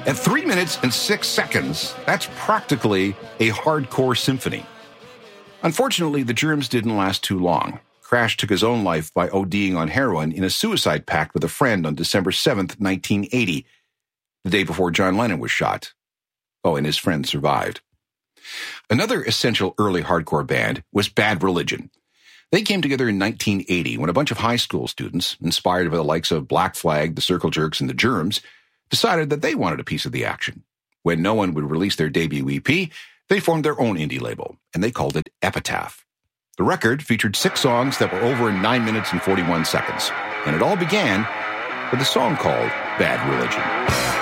At 3 minutes and 6 seconds, that's practically a hardcore symphony. Unfortunately, the Germs didn't last too long. Crash took his own life by ODing on heroin in a suicide pact with a friend on December 7th, 1980, the day before John Lennon was shot. Oh, and his friend survived. Another essential early hardcore band was Bad Religion. They came together in 1980 when a bunch of high school students, inspired by the likes of Black Flag, the Circle Jerks, and the Germs, decided that they wanted a piece of the action. When no one would release their debut EP, they formed their own indie label, and they called it Epitaph. The record featured 6 songs that were over 9 minutes and 41 seconds, and it all began with a song called Bad Religion.